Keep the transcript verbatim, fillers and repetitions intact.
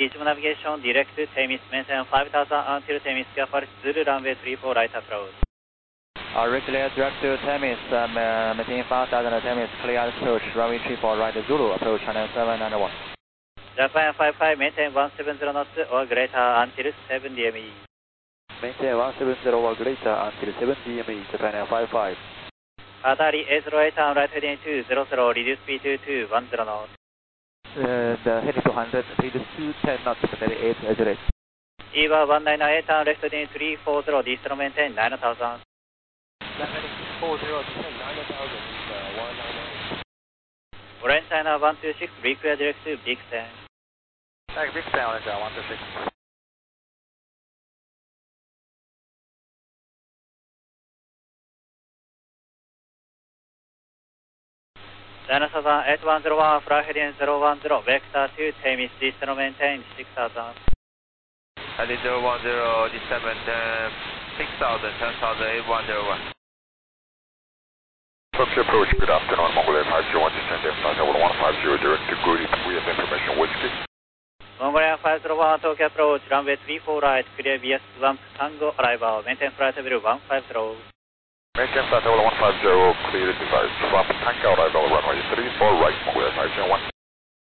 Teachable navigation, direct to Temis, maintain five thousand until Temis, Gafar, Zulu runway three four right approach. Uh, regular direct to Temis, um, uh, maintain five thousand Temis, clear approach, runway three four right Zulu, approach China seven nine one. Japan five five, maintain one seven zero knots or greater until seven D M E. Maintain one seven zero or greater until seven D M E, Japan five five. Atari eight zero eight, on right heading two zero zero, reduce speed to two one zero knots. Uh, the heading two hundred, speed two ten knots, Japan eight zero eight. EVA one nine nine eight, on left heading three four zero, distance maintain nine thousand. Left heading four zero, descend nine thousand, uh, one nine nine. Orange China one two six, require direct to Big Ten. Thank Big Ten, Orange one two six. China Southern eight one zero one, fly heading zero one zero, vector to Temis, distance maintain six thousand. Heading zero one zero, distance maintain six thousand, ten thousand, eight one zero one. Tokyo approach, good afternoon, Mongolia five zero one, descend flight level one five zero, direct to Guri, we have information, whiskey. Mongolia five zero one, Tokyo approach, runway three four right, clear V S Swamp Tango arrival, maintain flight level one five zero. Maintain flight level one five zero, clear device, Swamp Tango arrival, runway three four right, Mongolia five zero one.